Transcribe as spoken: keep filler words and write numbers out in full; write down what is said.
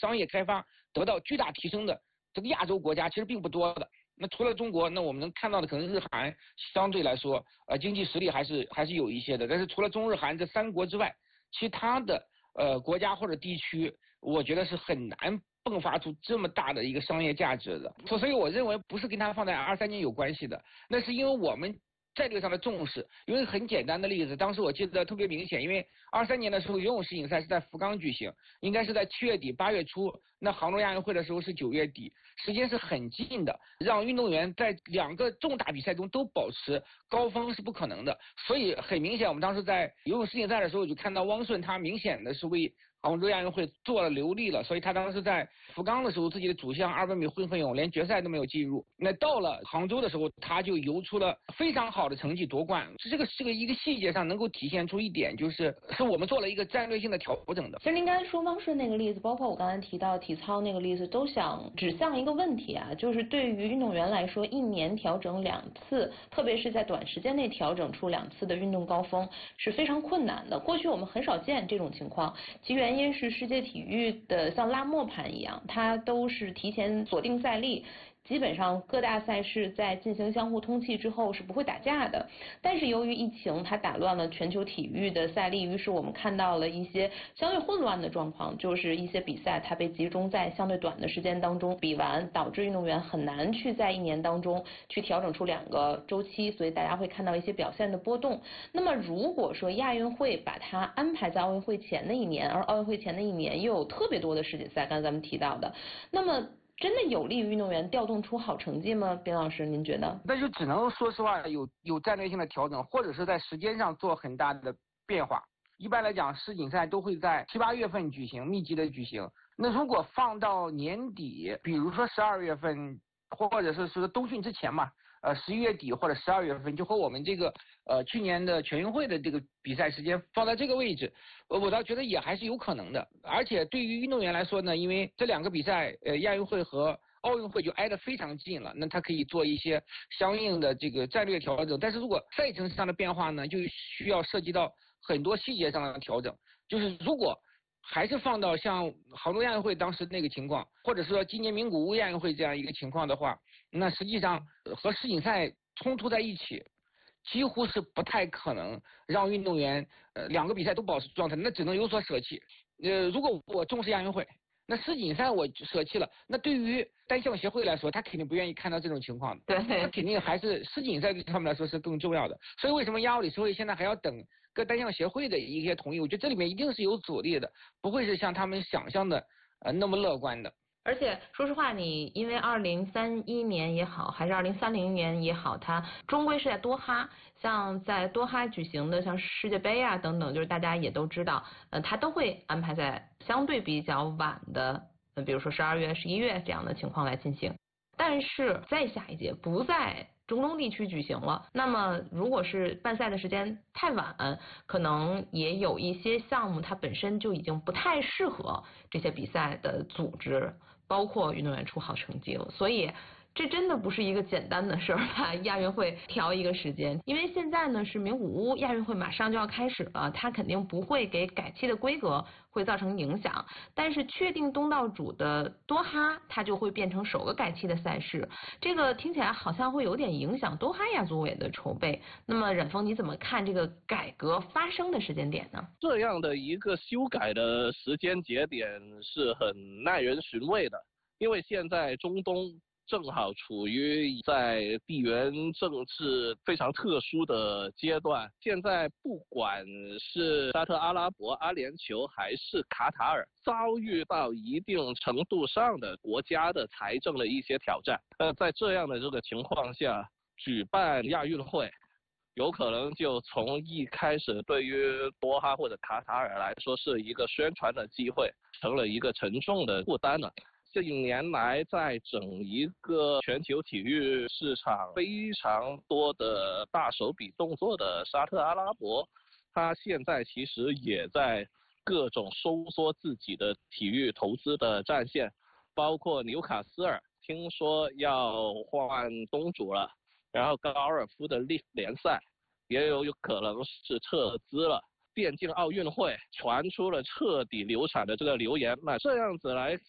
商业开发得到巨大提升的这个亚洲国家其实并不多的。那除了中国，那我们能看到的可能日韩相对来说，呃，经济实力还是还是有一些的。但是除了中日韩这三国之外，其他的呃国家或者地区，我觉得是很难迸发出这么大的一个商业价值的。所以我认为不是跟它放在二三年有关系的，那是因为我们战略上的重视。因为很简单的例子，当时我记得特别明显，因为二三年的时候游泳世锦赛是在福冈举行，应该是在七月底八月初，那杭州亚运会的时候是九月底，时间是很近的，让运动员在两个重大比赛中都保持高峰是不可能的。所以很明显，我们当时在游泳世锦赛的时候就看到汪顺他明显的是为杭州亚运会做了留力了，所以他当时在福冈的时候自己的主项二百米混合泳连决赛都没有进入，那到了杭州的时候他就游出了非常好的成绩夺冠。这个这个一个细节上能够体现出一点，就是是我们做了一个战略性的调整的。 其实您刚才说汪顺那个例子，包括我刚才提到体操那个例子，都想指向一个问题啊，就是对于运动员来说，一年调整两次，特别是在短时间内调整出两次的运动高峰是非常困难的。过去我们很少见这种情况，其原因是世界体育的像拉磨盘一样，它都是提前锁定赛例，基本上各大赛事在进行相互通气之后是不会打架的。但是由于疫情，它打乱了全球体育的赛例，于是我们看到了一些相对混乱的状况，就是一些比赛它被集中在相对短的时间当中比完，导致运动员很难去在一年当中去调整出两个周期，所以大家会看到一些表现的波动。那么如果说亚运会把它安排在奥运会前的一年，而奥运会前的一年又有特别多的世锦赛，刚才咱们提到的，那么真的有利于运动员调动出好成绩吗？边老师您觉得？ 那就只能说实话有有战略性的调整，或者是在时间上做很大的变化。一般来讲世锦赛都会在七八月份举行，密集的举行。那如果放到年底，比如说十二月份，或者是说冬训之前嘛，呃十一月底或者十二月份，就和我们这个呃去年的全运会的这个比赛时间放在这个位置，呃我倒觉得也还是有可能的。而且对于运动员来说呢，因为这两个比赛呃亚运会和奥运会就挨得非常近了，那他可以做一些相应的这个战略调整。但是如果赛程上的变化呢，就需要涉及到很多细节上的调整。就是如果还是放到像杭州亚运会当时那个情况，或者说今年名古屋亚运会这样一个情况的话，那实际上和世锦赛冲突在一起，几乎是不太可能让运动员呃两个比赛都保持状态，那只能有所舍弃。呃，如果我重视亚运会，那世锦赛我舍弃了，那对于单项协会来说，他肯定不愿意看到这种情况。 对， 他肯定还是世锦赛对他们来说是更重要的。所以为什么亚奥理事会现在还要等各单项协会的一些同意？我觉得这里面一定是有阻力的，不会是像他们想象的呃那么乐观的。 而且说实话，你因为二零三一年也好，还是二零三零年也好，它终归是在多哈，像在多哈举行的像世界杯啊等等，就是大家也都知道，呃，它都会安排在相对比较晚的，呃，比如说十二月、十一月这样的情况来进行。但是再下一届不在中东地区举行了，那么如果是办赛的时间太晚，可能也有一些项目它本身就已经不太适合这些比赛的组织，包括运动员出好成绩了。所以这真的不是一个简单的事儿，把亚运会调一个时间，因为现在呢是名古屋亚运会马上就要开始了，它肯定不会给改期的规格会造成影响，但是确定东道主的多哈，它就会变成首个改期的赛事，这个听起来好像会有点影响多哈亚组委的筹备。那么冉峰你怎么看这个改革发生的时间点呢？ 这样的一个修改的时间节点是很耐人寻味的，因为现在中东正好处于在地缘政治非常特殊的阶段，现在不管是沙特阿拉伯、阿联酋还是卡塔尔，遭遇到一定程度上的国家的财政的一些挑战。呃，在这样的这个情况下，举办亚运会，有可能就从一开始对于多哈或者卡塔尔来说是一个宣传的机会，成了一个沉重的负担了。这一年来，在整一个全球体育市场非常多的大手笔动作的沙特阿拉伯，它现在其实也在各种收缩自己的体育投资的战线，包括纽卡斯尔听说要换东主了，然后高尔夫的利联赛也有有可能是撤资了。电竞奥运会传出了彻底流产的这个流言，那这样子来